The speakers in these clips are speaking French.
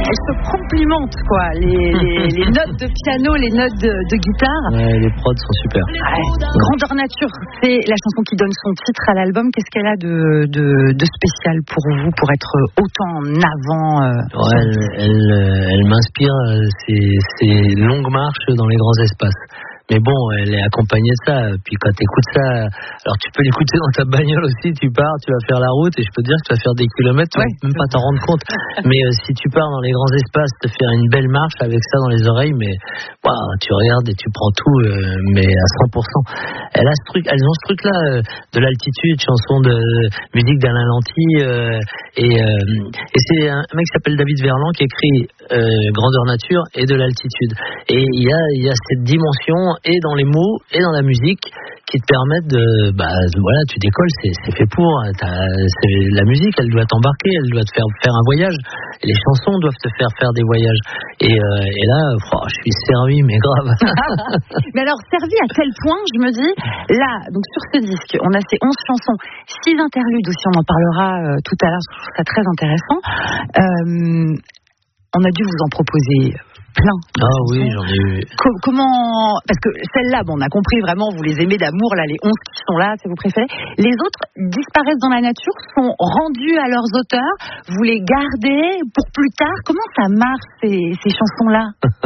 elles se complimentent, quoi. Les notes de piano, les notes de guitare. Ouais, les prods sont super. Ouais. Grandeur nature, c'est la chanson qui donne son titre à l'album. Qu'est-ce qu'elle a de spécial pour vous, pour être autant en avant Ouais, elle m'inspire ces longues marches dans les grands espaces. Mais bon, elle est accompagnée de ça. Puis quand tu écoutes ça, alors tu peux l'écouter dans ta bagnole aussi, tu pars, tu vas faire la route, et je peux te dire que tu vas faire des kilomètres, tu vas même pas t'en rendre compte. Mais si tu pars dans les grands espaces, te faire une belle marche avec ça dans les oreilles, mais wow, tu regardes et tu prends tout, mais à 100%. Elles ont ce truc-là, de l'altitude, chanson de musique d'Alain Lanty, et c'est un mec qui s'appelle David Verland qui écrit Grandeur nature et de l'altitude. Et il y a cette dimension et dans les mots et dans la musique qui te permettent de, voilà, tu décolles, c'est fait pour. La musique, elle doit t'embarquer, elle doit te faire un voyage. Et les chansons doivent te faire des voyages. Et là, je suis servi, mais grave. Mais alors, servi à tel point, je me dis, là, donc sur ce disque, on a ces 11 chansons, 6 interludes aussi, on en parlera tout à l'heure, je trouve ça très intéressant. On a dû vous en proposer plein. Ah oui, j'en ai eu. Comment... Parce que celles-là, on a compris vraiment, vous les aimez d'amour, là, les 11 qui sont là, c'est vos préférés. Les autres disparaissent dans la nature, sont rendus à leurs auteurs, vous les gardez pour plus tard. Comment ça marche, ces chansons-là?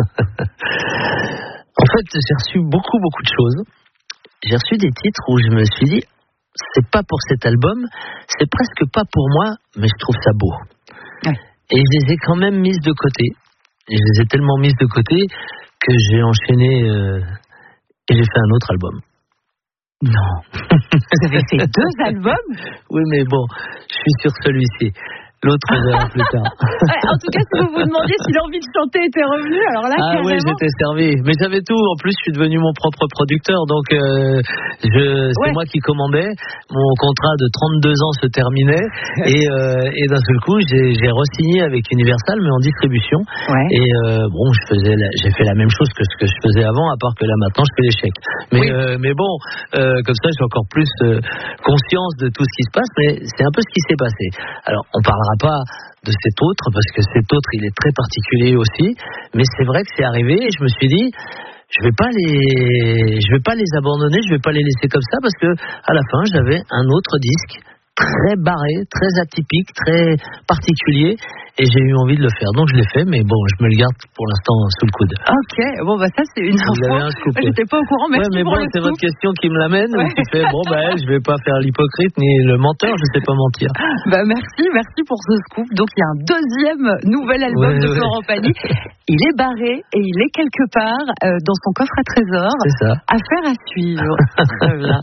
En fait, j'ai reçu beaucoup de choses. J'ai reçu des titres où je me suis dit, c'est pas pour cet album, c'est presque pas pour moi, mais je trouve ça beau. Ouais. Et je les ai quand même mises de côté. Et je les ai tellement mises de côté que j'ai enchaîné et j'ai fait un autre album. Non. Vous avez fait 2 albums? Oui, mais bon, je suis sur celui-ci. L'autre, on verra plus tard. Ouais, en tout cas, si vous vous demandiez si l'envie de chanter était revenue, alors là, carrément... oui, j'étais servi. Mais j'avais tout. En plus, je suis devenu mon propre producteur. Donc, c'est moi qui commandais. Mon contrat de 32 ans se terminait. Et d'un seul coup, j'ai re-signé avec Universal, mais en distribution. Ouais. Et j'ai fait la même chose que ce que je faisais avant, à part que là, maintenant, je fais les chèques. Mais bon, comme ça, j'ai encore plus conscience de tout ce qui se passe. Mais c'est un peu ce qui s'est passé. Alors, on parlera pas de cet autre parce que cet autre il est très particulier aussi, mais c'est vrai que c'est arrivé et je me suis dit je vais pas les abandonner, je vais pas les laisser comme ça parce que à la fin j'avais un autre disque très barré, très atypique, très particulier et j'ai eu envie de le faire. Donc je l'ai fait, mais bon, je me le garde pour l'instant sous le coude. Ok, bon ça c'est une info. J'étais pas au courant, merci mais pour bon, le c'est scoop. votre question qui me l'amène. Ouais. Qui fait je vais pas faire l'hypocrite ni le menteur, je sais pas mentir. Merci pour ce scoop. Donc il y a un deuxième nouvel album de Florent Pagny. Il est barré et il est quelque part dans son coffre à trésor. C'est ça. Affaire à suivre. Très bien.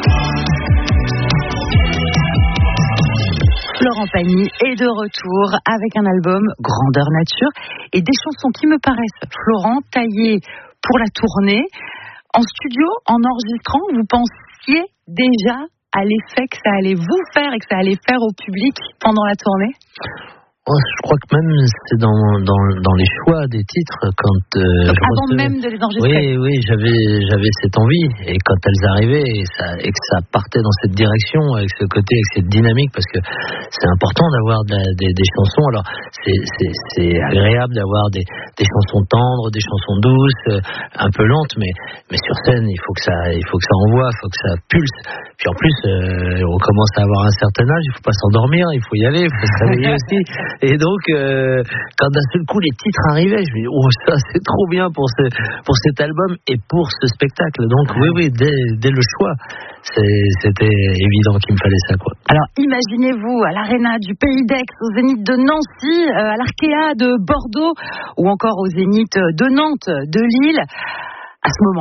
Florent Pagny est de retour avec un album Grandeur nature et des chansons qui me paraissent, Florent, taillées pour la tournée. En studio, en enregistrant, vous pensiez déjà à l'effet que ça allait vous faire et que ça allait faire au public pendant la tournée? Je crois que même c'est dans les choix des titres quand avant même de les enregistrer. Oui, j'avais cette envie et quand elles arrivaient et que ça partait dans cette direction avec ce côté, avec cette dynamique, parce que c'est important d'avoir des chansons. Alors c'est agréable d'avoir des chansons tendres, des chansons douces, un peu lentes, mais sur scène il faut que ça envoie, il faut que ça pulse. Puis en plus on commence à avoir un certain âge, il faut pas s'endormir, il faut y aller, il faut se réveiller aussi. Et donc, quand d'un seul coup les titres arrivaient, je me dis ça c'est trop bien pour cet album et pour ce spectacle. Donc oui, dès le choix, c'était évident qu'il me fallait ça, quoi. Alors imaginez-vous à l'Arena du Pays d'Aix, au Zénith de Nancy, à l'Arkea de Bordeaux ou encore au Zénith de Nantes, de Lille. À ce moment